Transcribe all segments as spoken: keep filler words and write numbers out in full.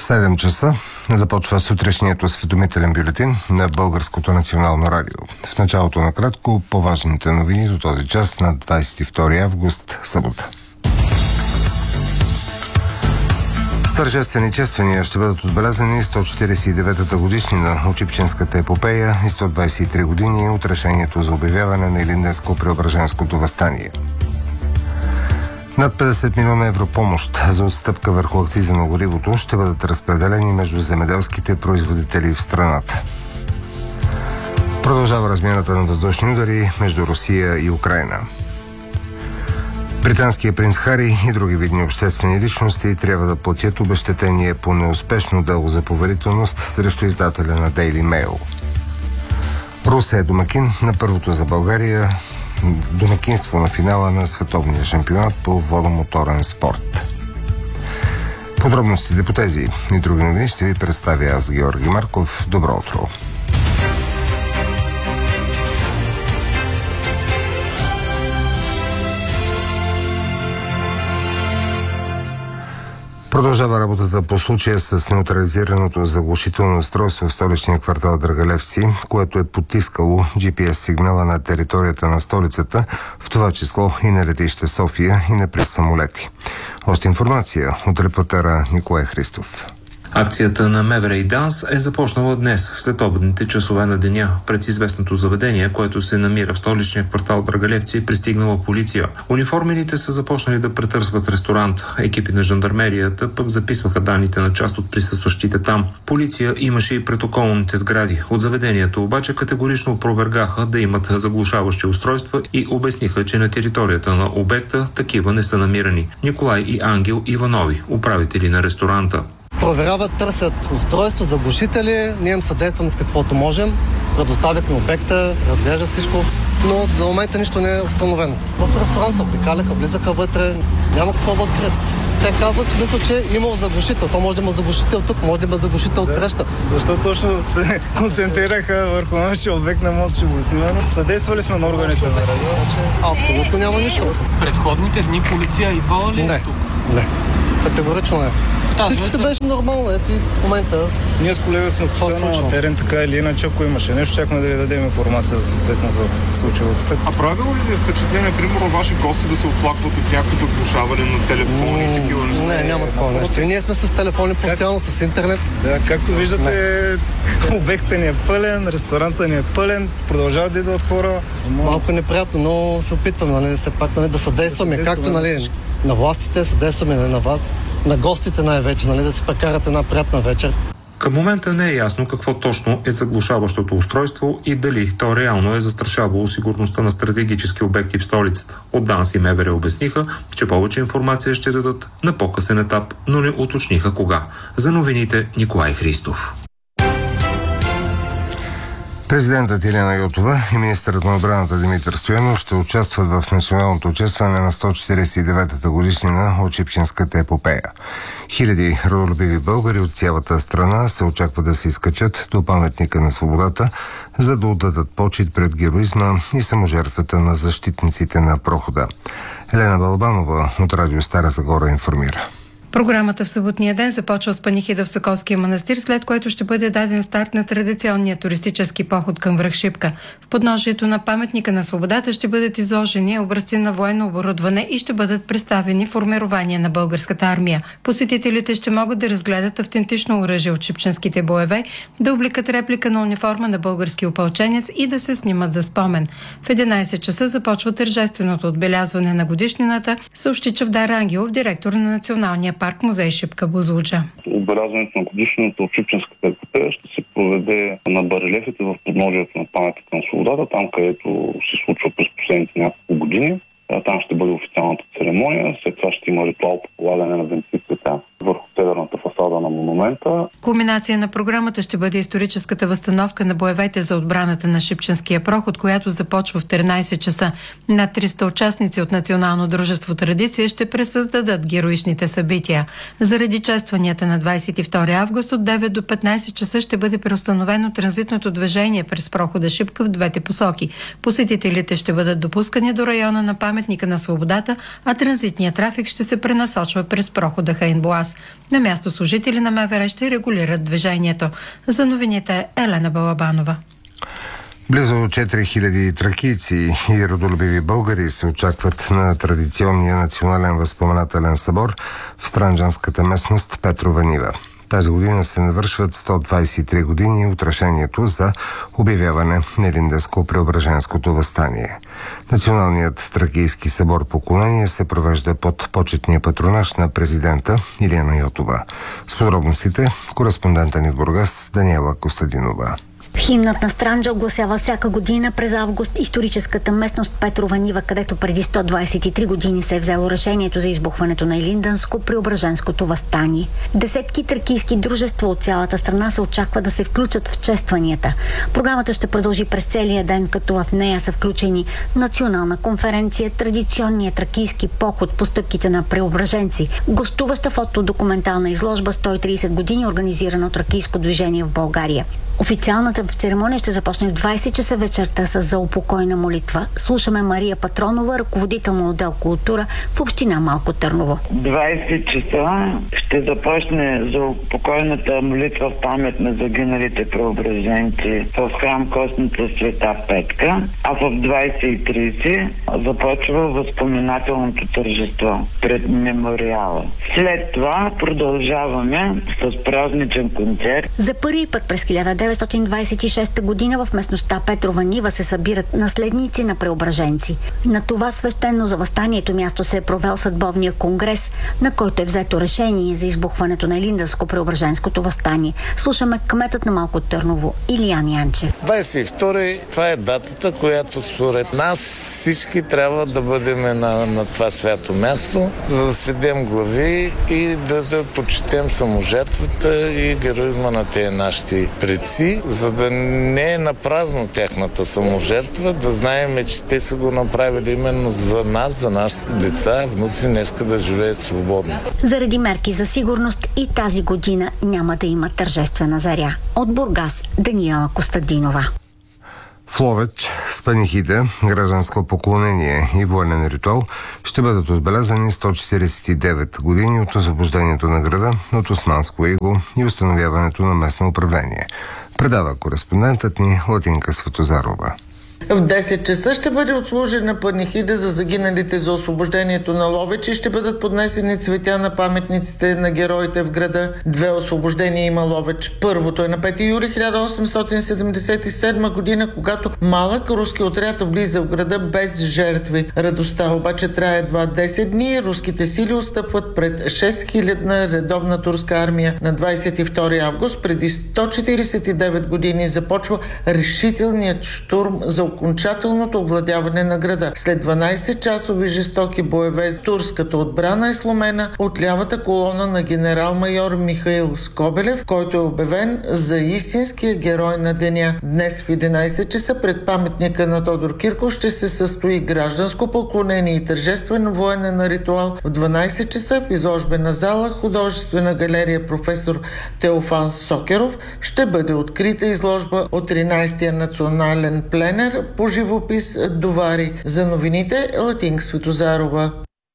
седем часа започва сутрешният осведомителен бюлетин на Българското национално радио. В началото на кратко по-важните новини до този час на двадесет и втори август, събота. С тържествени чествания ще бъдат отбелязани сто четиридесет и деветата годишнина от Шипченската епопея и сто двадесет и три години от решението за обявяване на Илинденско-Преображенското въстание. Над петдесет милиона евро помощ за отстъпка върху акциза на горивото ще бъдат разпределени между земеделските производители в страната. Продължава размяната на въздушни удари между Русия и Украйна. Британският принц Хари и други видни обществени личности трябва да платят обезщетение по неуспешно дело за поверителност срещу издателя на Daily Mail. Русе е домакин на първото за България домакинство на финала на световния шампионат по водомоторен спорт. Подробностите по тези и други новини ще ви представя аз, Георги Марков. Добро утро! Продължава работата по случая с неутрализираното заглушително устройство в столичния квартал Драгалевци, което е потискало джи пи ес сигнала на територията на столицата, в това число и на летище София и на през самолети. Още информация от репортера Николай Христов. Акцията на МВР и ДАНС е започнала днес, след обедните часове на деня. Пред известното заведение, което се намира в столичния квартал Драгалевци, е пристигнала полиция. Униформените са започнали да претърсват ресторант. Екипи на жандармерията пък записваха данните на част от присъстващите там. Полиция имаше и пред околните сгради. От заведението обаче категорично опровергаха да имат заглушаващи устройства и обясниха, че на територията на обекта такива не са намирани. Николай и Ангел Иванови, управители на ресторанта. Проверяват, търсят устройства, заглушители, ние им съдействаме с каквото можем, предоставят на обекта, разглеждат всичко, но за момента нищо не е установено. В ресторанта обикаляха, влизаха вътре, няма какво да открият. Те казват, че мисля, че имал заглушител. То може да има заглушител тук, може да има заглушител от среща. Защо точно се концентрираха върху нашия обект на мост, ще го снимаме? Съдействали сме на органите на радио. Абсолютно няма нищо. Предходните дни полиция идвала ли не, тук? Не, категорично не. Всичко се беше нормално, ето и в момента. Ние с колега сме постоянно на терен, така или иначе, ако имаше нещо, чакаме да ви дадем информация за съответно за случилото се. А правило ли ви е впечатление, примерно, ваши гости да се оплакват от някакво заглушаване на телефони и такива неща? Не, няма такова нещо. И ние сме с телефони постоянно, с интернет. Да, както виждате, обектът ни е пълен, ресторанта ни е пълен, продължават да идват хора. Малко неприятно, но се опитваме, нали, все пак, нали, да съдействаме, да както, нали, на властите, съдействаме, нали, на вас, на гостите най-вече, нали, да си прекарат една приятна вечер. Към момента не е ясно какво точно е заглушаващото устройство и дали то реално е застрашавало сигурността на стратегически обекти в столицата. От ДАНС и МВР обясниха, че повече информация ще дадат на по-късен етап, но не уточниха кога. За новините Николай Христов. Президентът Илияна Йотова и министърът на отбраната Димитър Стоянов ще участват в националното честване на сто четиридесет и деветата годишнина от Шипченската епопея. Хиляди родолюбиви българи от цялата страна се очаква да се изкачат до паметника на свободата, за да отдадат почит пред героизма и саможертвата на защитниците на прохода. Елена Балбанова от радио Стара Загора информира. Програмата в съботния ден започва с панихида в Соколския манастир, след което ще бъде даден старт на традиционния туристически поход към връх Шипка. В подножието на паметника на свободата ще бъдат изложени образци на военно оборудване и ще бъдат представени формирования на българската армия. Посетителите ще могат да разгледат автентично оръжие от шипченските боеве, да обликат реплика на униформа на български опълченец и да се снимат за спомен. В единадесет часа започва тържественото отбелязване на годишнината, съобщи Чавдар Ангелов, директор на Националния парк музей Шипка Бузлуджа. Отбелязването на годишнината от Шипченската епопея ще се проведе на барелефите в подножието на паметника на свободата, там където се случва през последните няколко години. Там ще бъде официалната церемония, след това ще има ритуал по полагане на венцицата върху северната фасада на монумента. Кулминация на програмата ще бъде историческата възстановка на боевете за отбраната на Шипченския проход, която започва в тринадесет часа. Над триста участници от Национално дружество Традиция ще пресъздадат героичните събития. Заради честванията на двадесет и втори август от девет до петнадесет часа ще бъде преустановено транзитното движение през прохода Шипка в двете посоки. Посетителите ще бъдат допускани до района на паметника на свободата, а транзитният трафик ще се пренасочва през прохода Хаинбоаз. На място служители на МВР МВР ще регулират движението. За новините Елена Балабанова. Близо четири хиляди тракийци и родолюбиви българи се очакват на традиционния национален възпоменателен събор в странджанската местност Петрова нива. Тази година се навършват сто двадесет и три години от решението за обявяване на Илинденско-Преображенското въстание. Националният тракийски събор поклонение се провежда под почетния патронаж на президента Илияна Йотова. С подробностите кореспондента ни в Бургас Даниела Костадинова. Химнът на Странджа огласява всяка година през август историческата местност Петрова нива, където преди сто двадесет и три години се е взело решението за избухването на Илинденско-Преображенското въстание. Десетки тракийски дружества от цялата страна се очаква да се включат в честванията. Програмата ще продължи през целия ден, като в нея са включени национална конференция, традиционния тракийски поход по стъпките на преображенци, гостуваща фотодокументална изложба сто и тридесет години, организирана от тракийско движение в България. Официалната церемония ще започне в двадесет часа вечерта с заупокойна молитва. Слушаме Мария Патронова, ръководител на отдел култура в община Малко Търново. двадесет часа ще започне заупокойната молитва в памет на загиналите преображенци в храм Костница Света Петка, а в двадесет и тридесет започва възпоменателното тържество пред мемориала. След това продължаваме с празничен концерт. За първи път през хиляда деветстотин двадесет и шеста година в местността Петрова нива се събират наследници на преображенци. На това свещено за въстанието място се е провел съдбовния конгрес, на който е взето решение за избухването на Илинденско-Преображенското въстание. Слушаме кметът на Малко Търново Илиян Янчев. двадесет и втори това е датата, която според нас всички трябва да бъдем на, на това свято място, за да сведем глави и да, да почетем саможертвата и героизма на тези нашите предци, за да не е напразно тяхната саможертва, да знаем, че те са го направили именно за нас, за нашите деца, внуци днеска да живеят свободно. Заради мерки за сигурност и тази година няма да има тържествена заря. От Бургас Даниела Костадинова. В Ловеч с панихида, гражданско поклонение и военен ритуал ще бъдат отбелязани сто четиридесет и девет години от освобождението на града от османско иго и установяването на местно управление. Предава кореспондентът ни Латинка Светозарова. В десет часа ще бъде отслужена панихида за загиналите за освобождението на Ловеч и ще бъдат поднесени цветя на паметниците на героите в града. Две освобождения има Ловеч. Първото е на пети юли хиляда осемстотин седемдесет и седма година, когато малък руски отряд влиза в града без жертви. Радостта обаче трае едва десет дни и руските сили отстъпват пред шест хилядна редовна турска армия. На двадесет и втори август преди сто четиридесет и девет години започва решителният щурм за окончателното овладяване на града. След дванадесет-часови жестоки боеве турската отбрана е сломена от лявата колона на генерал-майор Михаил Скобелев, който е обявен за истинския герой на деня. Днес в единадесет часа пред паметника на Тодор Кирков ще се състои гражданско поклонение и тържествен военен ритуал. В дванадесет часа в изложбена зала художествена галерия професор Теофан Сокеров ще бъде открита изложба от тринадесетия национален пленер по живопис Довари. За новините Латинка Светозарова.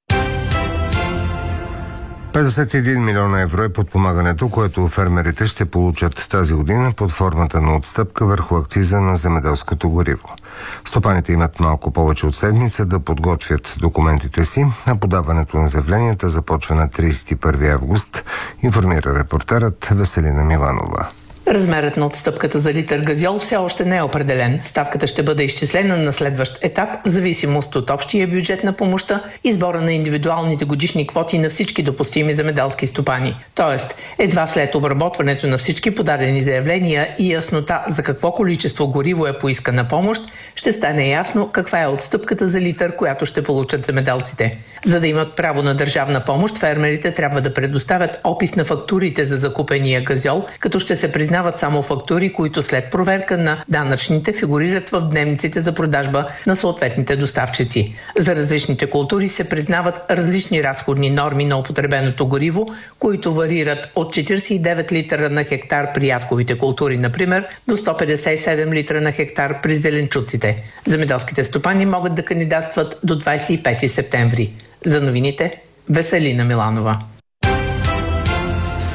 петдесет и един милиона евро е подпомагането, което фермерите ще получат тази година под формата на отстъпка върху акциза на земеделското гориво. Стопаните имат малко повече от седмица да подготвят документите си, а подаването на заявленията започва на тридесет и първи август, информира репортерът Веселина Миланова. Размерът на отстъпката за литър газьол все още не е определен. Ставката ще бъде изчислена на следващ етап в зависимост от общия бюджет на помощта и сбора на индивидуалните годишни квоти на всички допустими земеделски стопани. Тоест, едва след обработването на всички подадени заявления и яснота за какво количество гориво е поискана помощ, ще стане ясно каква е отстъпката за литър, която ще получат земеделците. За да имат право на държавна помощ, фермерите трябва да предоставят опис на фактурите за закупения газьол, като ще се признават само фактури, които след проверка на данъчните фигурират в дневниците за продажба на съответните доставчици. За различните култури се признават различни разходни норми на употребеното гориво, които варират от четиридесет и девет литра на хектар при ядковите култури, например, до сто петдесет и седем литра на хектар при зеленчуците. Земеделските стопани могат да кандидатстват до двадесет и пети септември. За новините Веселина Миланова.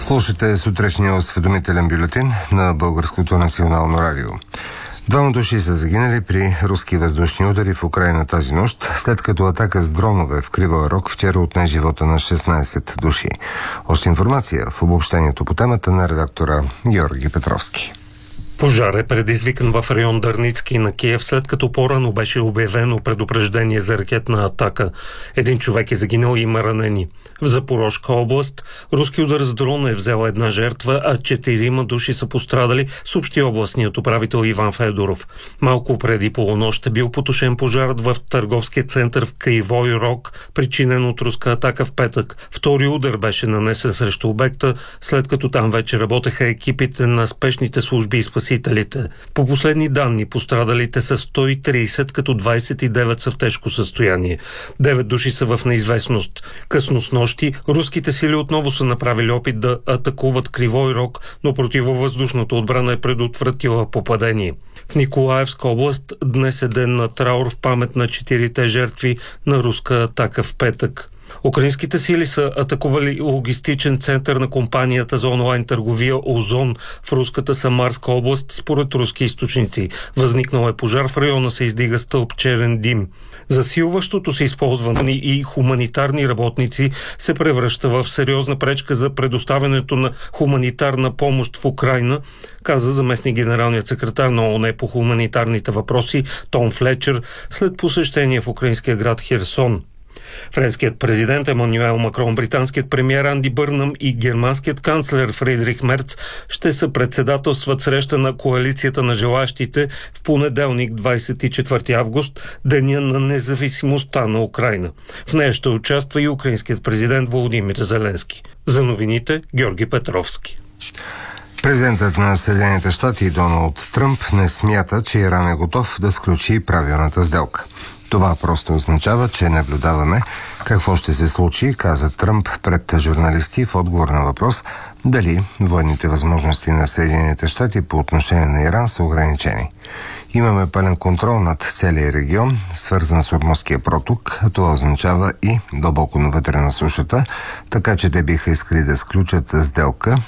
Слушате сутрешния осведомителен бюлетин на Българското национално радио. Двама души са загинали при руски въздушни удари в Украйна тази нощ, след като атака с дронове в Кривоя Рог вчера отне живота на шестнайсет души. Още информация в обобщението по темата на редактора Георги Петровски. Пожар е предизвикан в район Дърницки на Киев, след като по-рано беше обявено предупреждение за ракетна атака. Един човек е загинал и има ранени. В Запорожка област руски удар с дрон е взел една жертва, а четирима души са пострадали, съобщи областният управител Иван Федоров. Малко преди полунощ е бил потушен пожарът в търговския център в Кривой Рог, причинен от руска атака в петък. Втори удар беше нанесен срещу обекта, след като там вече работеха екипите на спешните служби и спасителите. По последни данни пострадалите са сто и трийсет, като двайсет и девет са в тежко състояние. девет души са в неизвестност. Късно с нощи руските сили отново са направили опит да атакуват Кривой Рог, но противовъздушната отбрана е предотвратила попадение. В Николаевска област днес е ден на траур в памет на четирите жертви на руска атака в петък. Украинските сили са атакували логистичен център на компанията за онлайн търговия Озон в руската Самарска област, според руски източници. Възникнал е пожар, в района се издига стълб черен дим. Засилващото се използване и хуманитарни работници се превръща в сериозна пречка за предоставянето на хуманитарна помощ в Украйна, каза заместник генералният секретар на ООН по хуманитарните въпроси Том Флечер след посещение в украинския град Херсон. Френският президент Емануел Макрон, британският премиер Анди Бърнам и германският канцлер Фридрих Мерц ще съпредседателстват среща на коалицията на желащите в понеделник, двайсет и четвърти август, деня на независимостта на Украйна. В нея ще участва и украинският президент Володимир Зеленски. За новините Георги Петровски. Президентът на Съединените щати Доналд Тръмп не смята, че Иран е готов да сключи правилната сделка. Това просто означава, че наблюдаваме какво ще се случи, каза Тръмп пред журналисти в отговор на въпрос дали военните възможности на Съединените щати по отношение на Иран са ограничени. Имаме пълен контрол над целия регион, свързан с Ормузския проток. Това означава и дълбоко навътре на сушата, така че те биха искали да сключат сделка